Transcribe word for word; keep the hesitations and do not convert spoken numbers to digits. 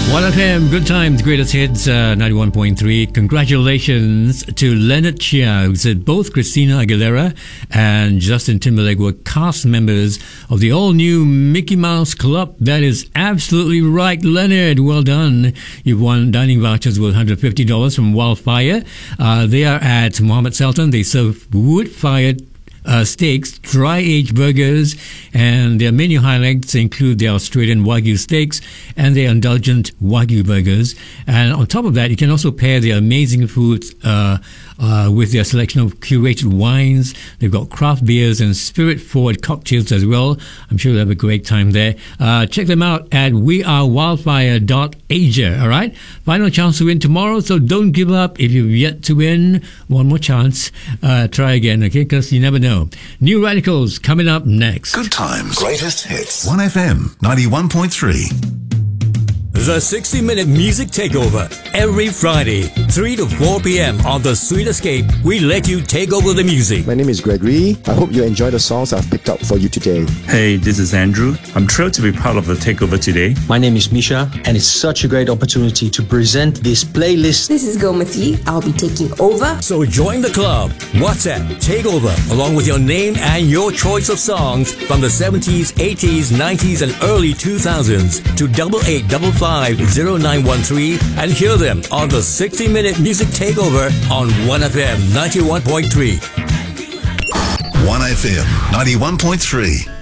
one F M, good times, greatest hits, uh, ninety-one point three. Congratulations to Leonard Chia, who said both Christina Aguilera and Justin Timberlake were cast members of the all-new Mickey Mouse Club. That is absolutely right, Leonard. Well done. You've won dining vouchers worth one hundred fifty dollars from Wildfire. Uh, they are at Mohammed Sultan. They serve wood-fired Uh, steaks, dry-aged burgers, and their menu highlights include their Australian Wagyu steaks and their indulgent Wagyu burgers. And on top of that, you can also pair their amazing foods uh, uh, with their selection of curated wines. They've got craft beers and spirit-forward cocktails as well. I'm sure you'll have a great time there. Uh, check them out at we are wildfire dot asia, all right? Final chance to win tomorrow, so don't give up. If you've yet to win, one more chance. Uh, try again, okay? Because you never know. New Radicals coming up next. Good times. Greatest hits. one F M ninety-one point three. The sixty minute Music Takeover. Every Friday, three to four p.m. on The Sweet Escape, we let you take over the music. My name is Gregory. I hope you enjoy the songs I've picked up for you today. Hey, this is Andrew. I'm thrilled to be part of the takeover today. My name is Misha, and it's such a great opportunity to present this playlist. This is Gomati. I'll be taking over. So join the club. WhatsApp Takeover, along with your name and your choice of songs from the seventies, eighties, nineties, and early two thousands to double eight double five zero nine one three and hear them on the sixty minute Music Takeover on one F M ninety-one point three. one F M ninety-one point three.